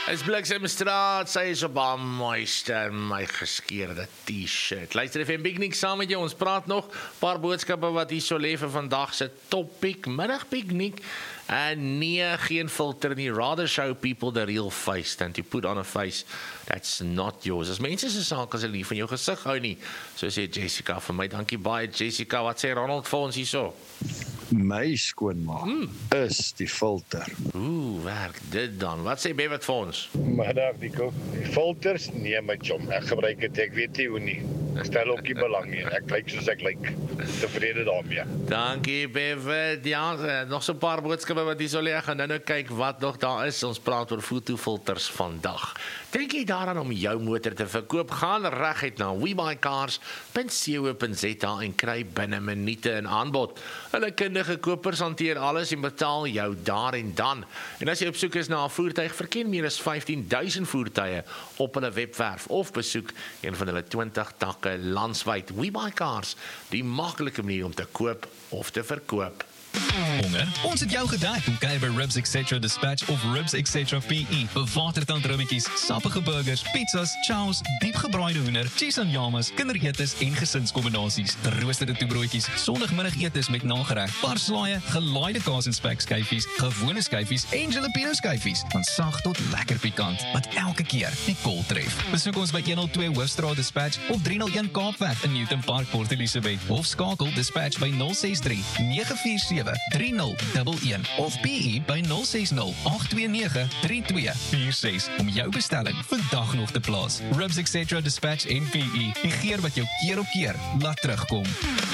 Is Bliksemstraat, sy is op haar mooiste en my geskeurde t-shirt. Luister even Piknik saam met jou, ons praat nog paar boodskappe wat hier so lê vir vandag se topic, middagpiknik. En nee, geen filter nie, rather show people the real face than to put on a face that's not yours. As mense se saak as hulle nie van jou gesig hou nie, so sê Jessica vir my, dankie baie Jessica, wat sê Ronald vir ons hierso? My skoonma is die filter. Werk dit dan. Wat sê Bevat vir ons? Middag, Nico. Die filters, nee my chom, ek gebruik dit, ek weet nie hoe nie. Ek stel ook nie belang nie, ek lyk soos ek lyk. Tevrede daarmee. Dankie Bevat. Ja, nog so 'n paar boodskappe wat hier so lê, gaan nou kyk wat nog daar is. Ons praat oor fotofilters vandag. Dink jy daaraan om jou motor te verkoop? Gaan reguit na webuycars.co.za en kry binne minute 'n aanbod. Hulle kundige kopers hanteer alles en betaal jou daar en dan. En as jy op soek is na 'n voertuig, verken meer as 15,000 voertuie op hulle webwerf of besoek een van hulle 20 takke landwyd. WeBuyCars, die maklike manier om te koop of te verkoop. Honger? Ons het jou gedek. Kom kuier by Ribs Etc. Dispatch of Ribs Etc. PE. Bewatertandrummetjies, sappige burgers, pizzas, chows, diepgebraaide hoender, cheese en yamas, kinderetes en gesinskombinasies, geroosterde toebroodjies, sondagmiddagetes met nagereg, parslaaie, gelaaide kaas en spekskyfies, gewone skyfies en jalapeno skyfies, van sag tot lekker pikant, wat elke keer die kol tref. Besoek ons by 102 Hoofstraat Dispatch of 301 Kaapweg in Newton Park, Port Elizabeth of skakel Dispatch by 063 947 3011 of PE by 060 829 3246 om jou bestelling vandag nog te plaas. Ribs Etc. Dispatch en PE, die geur wat jou keer op keer laat terugkom.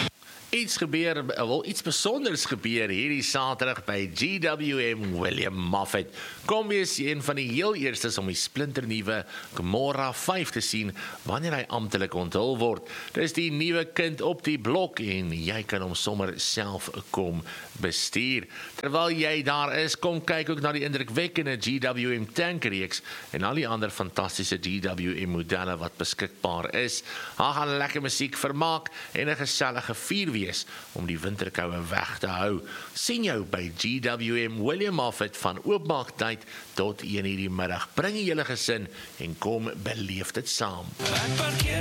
Iets besonders gebeur hierdie Saterdag by GWM William Moffat. Kom wees een van die heel eerstes om die splinternuwe Gamora 5 te sien wanneer hy amptelik onthul word. Dis die nuwe kind op die blok en jy kan hom sommer self kom bestuur. Terwyl jy daar is, kom kyk ook na die indrukwekkende GWM tankreeks en al die ander fantastiese GWM modelle wat beskikbaar is. Daar gaan lekker musiek, vermaak en 'n gesellige vier wees om die winterkoue weg te hou. Sien jou by GWM William Moffat van oopmaaktyd tot 1:00 die middag. Bring julle gesin en kom beleef dit saam.